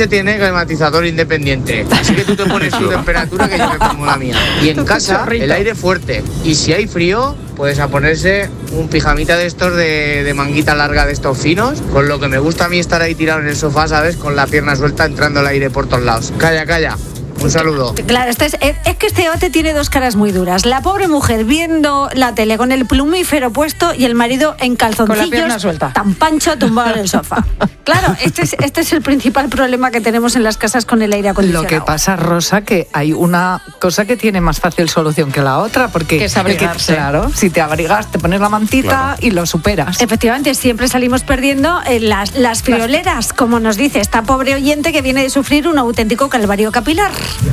coche tiene climatizador independiente, así que tú te pones tu temperatura que yo me pongo la mía. Y en casa el aire fuerte, y si hay frío puedes a ponerse un pijamita de estos de manguita larga de estos finos, con lo que me gusta a mí estar ahí tirado en el sofá, ¿sabes? Con la pierna suelta entrando el aire por todos lados. Calla. Un saludo. Claro, es que este debate tiene dos caras muy duras. La pobre mujer viendo la tele con el plumífero puesto y el marido en calzoncillos, con la pierna suelta, tan pancho, tumbado en el sofá. Claro, este es el principal problema que tenemos en las casas con el aire acondicionado. Lo que pasa, Rosa, que hay una cosa que tiene más fácil solución que la otra, porque que es abrigarse. Claro, si te abrigas, te pones la mantita y lo superas. Efectivamente, siempre salimos perdiendo las frioleras, como nos dice esta pobre oyente que viene de sufrir un auténtico calvario capilar.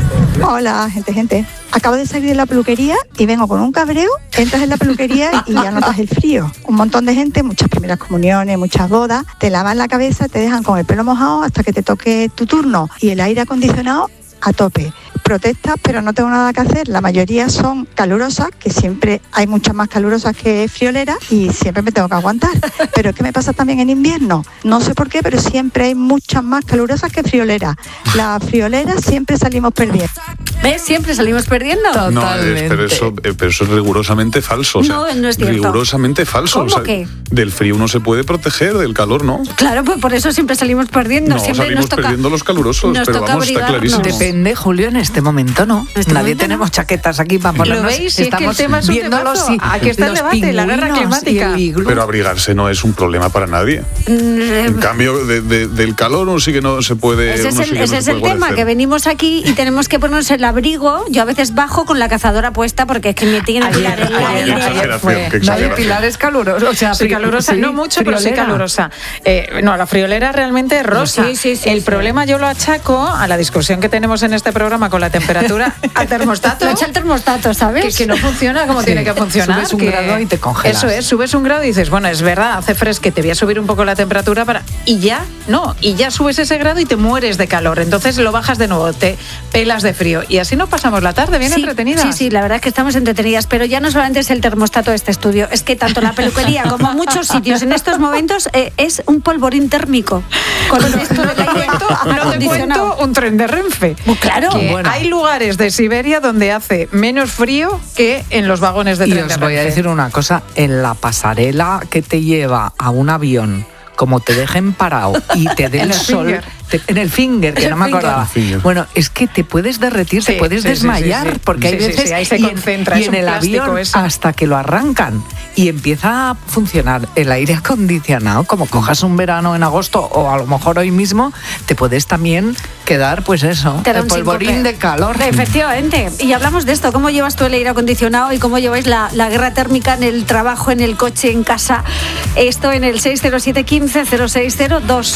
Hola, gente. Acabo de salir de la peluquería y vengo con un cabreo. Entras en la peluquería y ya notas el frío. Un montón de gente, muchas primeras comuniones, muchas bodas, te lavan la cabeza, te dejan con el pelo mojado hasta que te toque tu turno. Y el aire acondicionado a tope. Protestas, pero no tengo nada que hacer. La mayoría son calurosas, que siempre hay muchas más calurosas que frioleras y siempre me tengo que aguantar. Pero ¿qué me pasa también en invierno? No sé por qué, pero siempre hay muchas más calurosas que frioleras. Las frioleras siempre salimos perdiendo. ¿Ves? Siempre salimos perdiendo. Totalmente. No, pero eso es rigurosamente falso. No es cierto. Rigurosamente falso. ¿Cómo que? Del frío uno se puede proteger, del calor no. Claro, pues por eso siempre salimos perdiendo. No, siempre salimos perdiendo los calurosos, pero vamos, está clarísimo. Depende, Julio, en este momento no. Nadie tenemos chaquetas aquí para ponernos. ¿Lo veis? Es que el tema es un temazo. Aquí está el debate, la guerra climática. Pero abrigarse no es un problema para nadie. En cambio, del calor sí que no se puede. Ese es el tema, que venimos aquí y tenemos que ponernos el abrigo. Yo a veces bajo con la cazadora puesta porque es que me tiene que tirar el aire. No hay pilares calurosos. O sea, calurosa, no mucho, pero sí calurosa. No, la friolera realmente es rosa. Sí, el problema yo lo achaco a la discusión que tenemos en este programa con la temperatura al termostato. Lo echa el termostato, ¿sabes? Que no funciona como tiene que funcionar. Subes un grado y te congelas. Eso es, subes un grado y dices, bueno, es verdad, hace fresque, te voy a subir un poco la temperatura y ya subes ese grado y te mueres de calor. Entonces lo bajas de nuevo, te pelas de frío. Y así nos pasamos la tarde, bien entretenidas. Sí, la verdad es que estamos entretenidas, pero ya no solamente es el termostato de este estudio, es que tanto la peluquería como muchos sitios en estos momentos es un polvorín térmico. Con esto del aire no te cuento un tren de Renfe. Claro. Hay lugares de Siberia donde hace menos frío que en los vagones de tren de Renfe. Y os voy a decir una cosa, en la pasarela que te lleva a un avión, como te dejen parado y te dé el sol en el finger, que no me acordaba. Bueno, es que te puedes derretir, te puedes desmayar, porque hay veces ahí se concentra, y en el avión hasta que lo arrancan y empieza a funcionar el aire acondicionado, como cojas un verano en agosto o a lo mejor hoy mismo, te puedes también quedar, pues eso, el polvorín de calor. Efectivamente. Y hablamos de esto, cómo llevas tú el aire acondicionado y cómo lleváis la guerra térmica en el trabajo, en el coche, en casa. Esto en el 607 15 0602.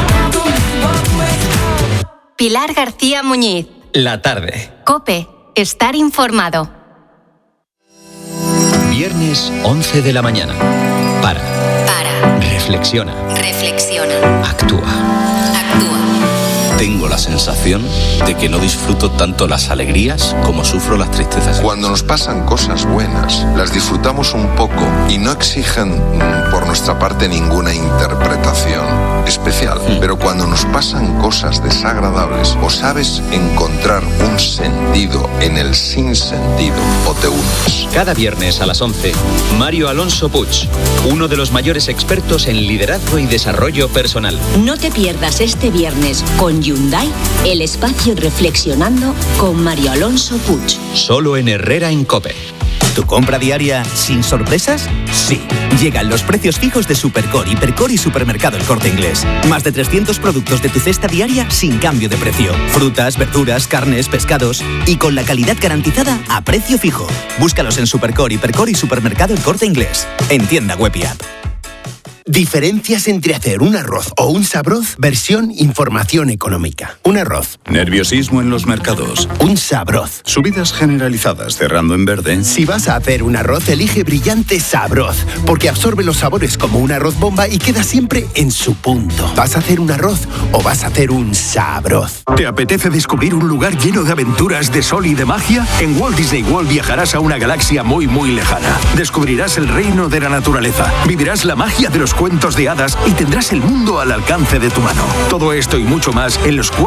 Pilar García Muñiz. La tarde. COPE. Estar informado. Viernes 11 de la mañana. Para. Reflexiona. Actúa. Tengo la sensación de que no disfruto tanto las alegrías como sufro las tristezas. Cuando nos pasan cosas buenas, las disfrutamos un poco y no exigen por nuestra parte ninguna interpretación especial. Pero cuando nos pasan cosas desagradables, o sabes encontrar un sentido en el sinsentido o te hundes. Cada viernes a las 11, Mario Alonso Puig, uno de los mayores expertos en liderazgo y desarrollo personal. No te pierdas este viernes con Hyundai, el espacio Reflexionando con Mario Alonso Puig. Solo en Herrera en COPE. ¿Tu compra diaria sin sorpresas? Sí. Llegan los precios fijos de Supercore, Hipercore y Supermercado El Corte Inglés. Más de 300 productos de tu cesta diaria sin cambio de precio. Frutas, verduras, carnes, pescados y con la calidad garantizada a precio fijo. Búscalos en Supercore, Hipercore y Supermercado El Corte Inglés. En tienda web y app. Diferencias entre hacer un arroz o un sabroz, versión información económica. Un arroz. Nerviosismo en los mercados. Un sabroz. Subidas generalizadas cerrando en verde. Si vas a hacer un arroz, elige Brillante Sabroz, porque absorbe los sabores como un arroz bomba y queda siempre en su punto. ¿Vas a hacer un arroz o vas a hacer un sabroz? ¿Te apetece descubrir un lugar lleno de aventuras, de sol y de magia? En Walt Disney World viajarás a una galaxia muy, muy lejana. Descubrirás el reino de la naturaleza, vivirás la magia de los cuentos de hadas y tendrás el mundo al alcance de tu mano. Todo esto y mucho más en los